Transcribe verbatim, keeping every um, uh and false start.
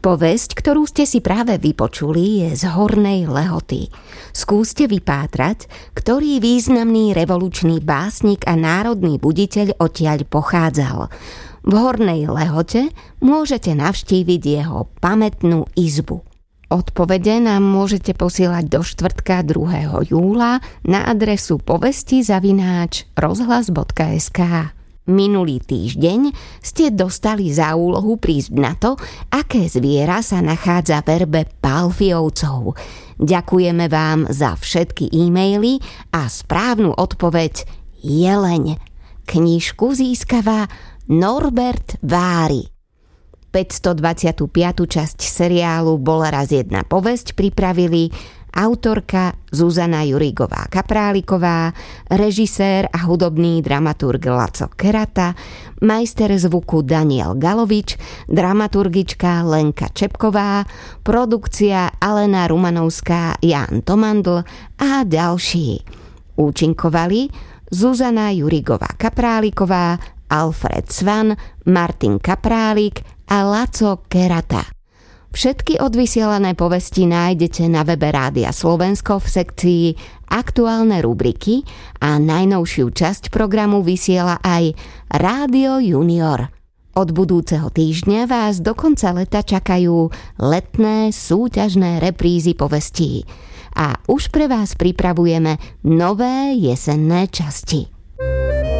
Povesť, ktorú ste si práve vypočuli, je z Hornej Lehoty. Skúste vypátrať, ktorý významný revolučný básnik a národný buditeľ odtiaľ pochádzal. V Hornej Lehote môžete navštíviť jeho pamätnú izbu. Odpovede nám môžete posielať do štvrtka druhého júla na adresu povesti zavináč rozhlas bodka es ká. Minulý týždeň ste dostali za úlohu prísť na to, aké zviera sa nachádza v erbe Pálfiovcov. Ďakujeme vám za všetky e-maily a správnu odpoveď jeleň. Knižku získava Norbert Vári. päťstodvadsiatu piatu časť seriálu Bola raz jedna povesť pripravili autorka Zuzana Jurigová-Kapráliková, režisér a hudobný dramaturg Laco Kerata, majster zvuku Daniel Galovič, dramaturgička Lenka Čepková, produkcia Alena Rumanovská, Ján Tomandl a ďalší. Účinkovali Zuzana Jurigová-Kapráliková, Alfred Svan, Martin Kaprálik a Laco Kerata. Všetky odvysielané povesti nájdete na webe Rádia Slovensko v sekcii Aktuálne rubriky a najnovšiu časť programu vysiela aj Rádio Junior. Od budúceho týždňa vás do konca leta čakajú letné súťažné reprízy povestí. A už pre vás pripravujeme nové jesenné časti.